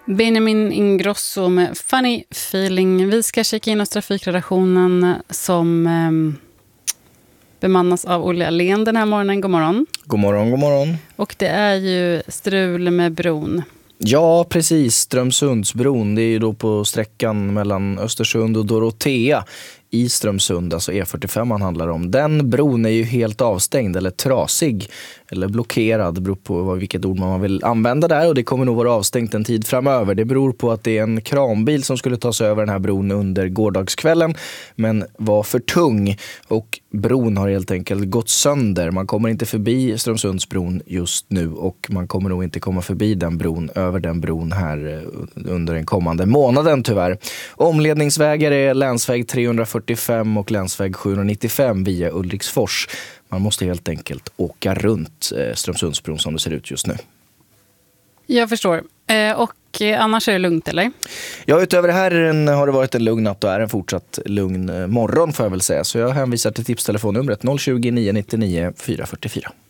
Benjamin Ingrosso med Funny Feeling. Vi ska kika in hos trafikredaktionen som bemannas av Olle Alén den här morgonen. God morgon. God morgon, god morgon. Och det är ju strul med bron. Ja, precis. Strömsundsbron, det är ju då på sträckan mellan Östersund och Dorotea i Strömsund, alltså E45 man handlar om. Den bron är ju helt avstängd eller trasig eller blockerad, det beror på vilket ord man vill använda där, och det kommer nog vara avstängt en tid framöver. Det beror på att det är en kranbil som skulle ta sig över den här bron under gårdagskvällen men var för tung och bron har helt enkelt gått sönder. Man kommer inte förbi Strömsundsbron just nu och man kommer nog inte komma förbi den bron, över den bron här under den kommande månaden tyvärr. Omledningsvägar är länsväg 345 och länsväg 795 via Ulriksfors. Man måste helt enkelt åka runt Strömsundsbron som det ser ut just nu. Jag förstår. Och annars är det lugnt, eller? Ja, utöver det här har det varit en lugn natt och är en fortsatt lugn morgon får jag väl säga. Så jag hänvisar till tipstelefonnumret 020 999 444.